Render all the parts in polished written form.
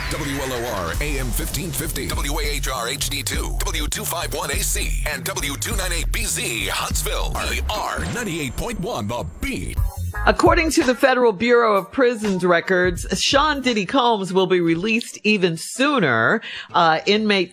WLOR AM 1550, WAHR HD2, W251AC, and W298BZ Huntsville. RR 98.1 The Beat. According to the Federal Bureau of Prisons records, Sean Diddy Combs will be released even sooner. Inmate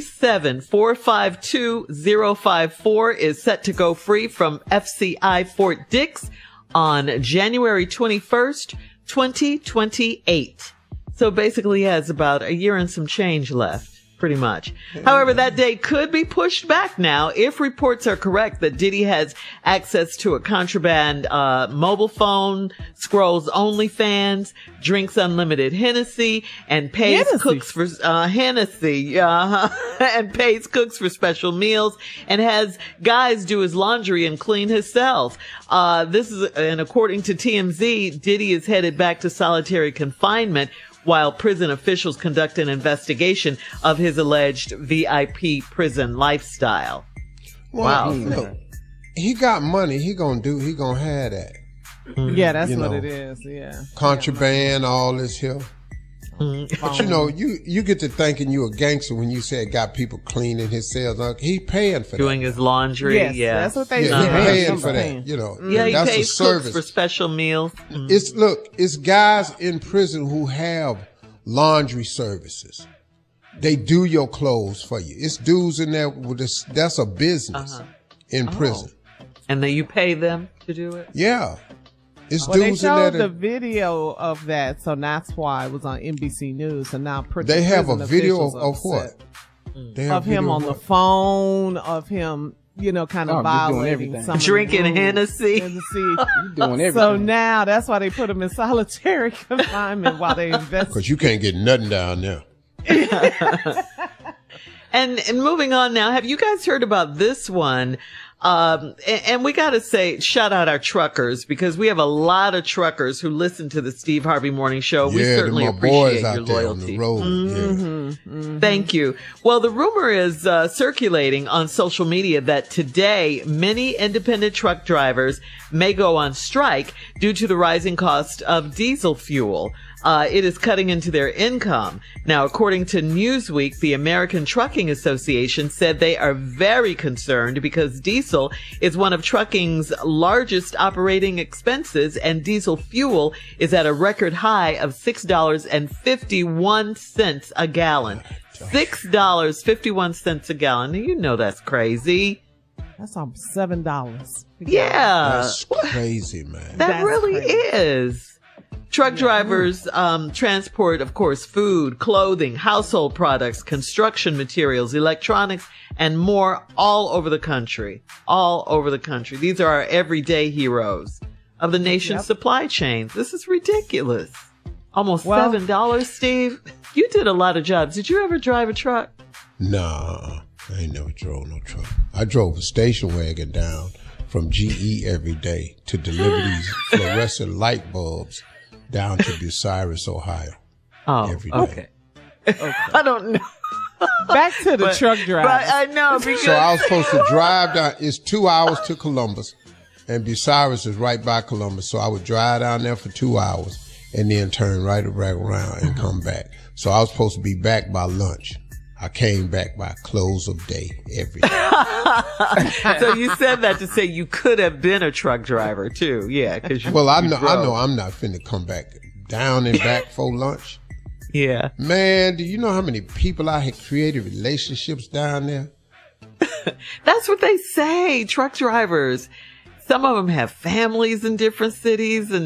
37452-054 is set to go free from FCI Fort Dix on January 21st, 2028. So basically he has about a year and some change left. Pretty much. However, that date could be pushed back now if reports are correct that Diddy has access to a contraband mobile phone, scrolls OnlyFans, drinks unlimited Hennessy, and pays cooks for Hennessy, and pays cooks for special meals, and has guys do his laundry and clean his cells. And according to TMZ, Diddy is headed back to solitary confinement while prison officials conduct an investigation of his alleged VIP prison lifestyle. Well, wow. Look, he got money. He gonna have that. Yeah, that's what it is. Yeah. Contraband, all this here. But you get to thinking you a gangster when you say got people cleaning his cells. He paying for doing that. his laundry. Yes, yeah, that's what they do. He paying for that. Yeah, he that's pays a service. cooks for special meals. It's guys in prison who have laundry services. They do your clothes for you. It's dudes in there with this. That's a business in prison. And then you pay them to do it? Yeah. It's well, dudes they showed in there. The video of that, so that's why it was on NBC News. So now they have a video of what? Of him on the phone, of him, kind of violating something. Drinking Hennessy. You're doing everything. So now that's why they put him in solitary confinement while they investigate. Because you can't get nothing down there. And moving on now, have you guys heard about this one? And we got to say, shout out our truckers, because we have a lot of truckers who listen to the Steve Harvey Morning Show. We certainly appreciate your loyalty. Thank you. Well, the rumor is circulating on social media that today many independent truck drivers may go on strike due to the rising cost of diesel fuel. It is cutting into their income. Now, according to Newsweek, the American Trucking Association said they are very concerned because diesel is one of trucking's largest operating expenses, and diesel fuel is at a record high of $6.51 a gallon. $6.51 a gallon. You know that's crazy. That's almost $7. Yeah. That's crazy, man. That really is. Truck drivers transport, of course, food, clothing, household products, construction materials, electronics, and more all over the country. All over the country. These are our everyday heroes of the nation's supply chains. This is ridiculous. Almost $7, Steve. You did a lot of jobs. Did you ever drive a truck? Nah, I ain't never drove no truck. I drove a station wagon down from GE every day to deliver these fluorescent light bulbs down to Bucyrus, Ohio. Every day. Okay. I don't know. Back to the truck driver. I know. So I was supposed to drive down. It's 2 hours to Columbus, and Bucyrus is right by Columbus. So I would drive down there for 2 hours and then turn right around and come back. So I was supposed to be back by lunch. I came back by close of day every day. So you said that to say you could have been a truck driver too. Yeah. Well, I know I'm not finna come back down and back for lunch. Yeah. Man, do you know how many people I had created relationships down there? That's what they say. Truck drivers. Some of them have families in different cities and